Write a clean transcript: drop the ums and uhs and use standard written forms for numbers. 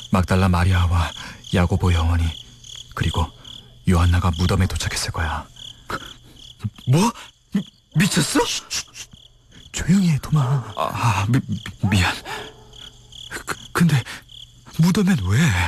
막달라 마리아와 야고보 영혼이, 그리고 요한나가 무덤에 도착했을 거야. 뭐? 미쳤어? 조용히 해, 도마. 미안. 근데 무덤엔 왜?